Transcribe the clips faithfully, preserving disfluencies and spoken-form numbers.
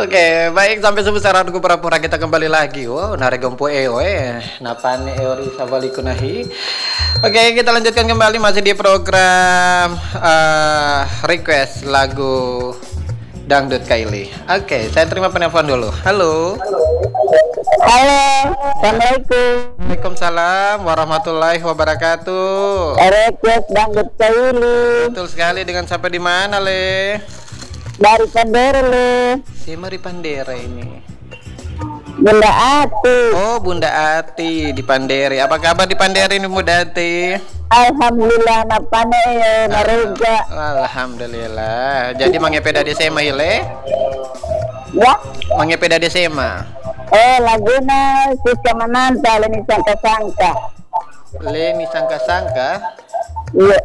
Oke, baik sampai sebesar aku pura-pura kita kembali lagi. Wow, naregompo ewe, napane eori sabalikunahi. Oke, kita lanjutkan kembali masih di program uh, request lagu dangdut Kylie. Oke, saya terima penelpon dulu. Halo. Halo, assalamualaikum. Waalaikumsalam warahmatullahi wabarakatuh. Request dangdut Kylie. Betul sekali, dengan sampai di mana, Le? Dari Pandere. Si Mari Pandere ini. Bunda Ati. Oh, Bunda Ati di Pandere. Apa kabar di Pandere ini, Bunda Ati? Alhamdulillah napane ya narega. Alhamdulillah. Jadi mangepeda di Sema ile? Ya. Mangepeda di Sema. Eh laguna Siska Mananta Leni Sangka-sangka. Leni Sangka-sangka. Iya.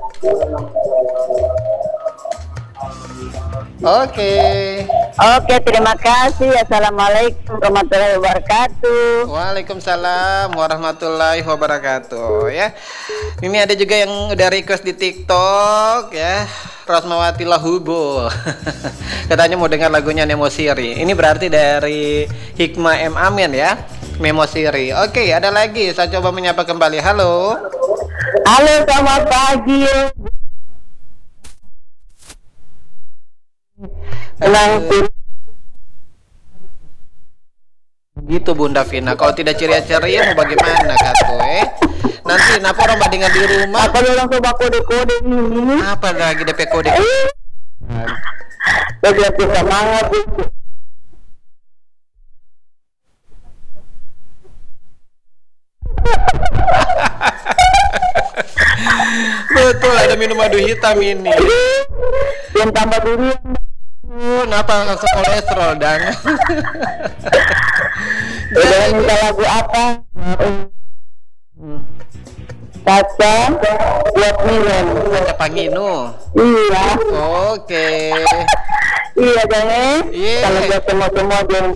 Oke. Oke, terima kasih. Assalamualaikum warahmatullahi wabarakatuh. Waalaikumsalam warahmatullahi wabarakatuh. Ya, ini ada juga yang udah request di TikTok ya, Rosmawati Lahubo. Katanya mau dengar lagunya Nemo Siri. Ini berarti dari Hikmah M Amin ya, Nemo Siri. Oke, ada lagi. Saya coba menyapa kembali. Halo. Halo, selamat pagi. Senang gitu Bunda Vina. Kalau tidak ceria-ceria mau bagaimana kata eh? Nanti kenapa orang bandingan di rumah? apa orang coba kode-kode ini? Apa lagi D P kode? Lebih semangat. Betul, ada minum madu hitam ini. Yang tambah dulu. Kenapa langsung kolesterol dan? Udah minta lagu apa? Kaca buat minum. Kaca Pangino. Iya. Oke. Iya dong. Iya. Kalau buat semua-semua jangan